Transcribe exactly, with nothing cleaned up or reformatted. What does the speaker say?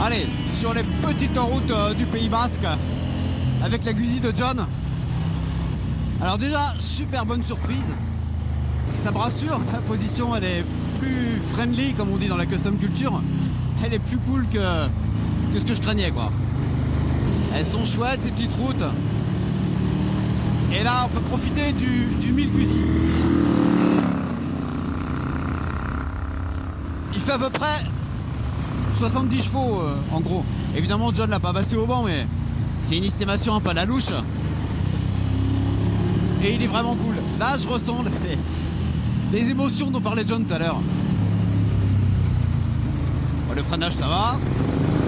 Allez, sur les petites routes euh, du Pays Basque, avec la Guzzi de John. Alors déjà, super bonne surprise. Ça me rassure, la position elle est plus friendly, comme on dit dans la custom culture. Elle est plus cool que, que ce que je craignais, quoi. Elles sont chouettes, ces petites routes. Et là, on peut profiter du, du mille Guzzi. Il fait à peu près soixante-dix chevaux, euh, en gros. Évidemment, John l'a pas passé au banc, mais c'est une estimation un peu à la louche. Et il est vraiment cool. Là, je ressens les, les émotions dont parlait John tout à l'heure. Bon, le freinage, ça va.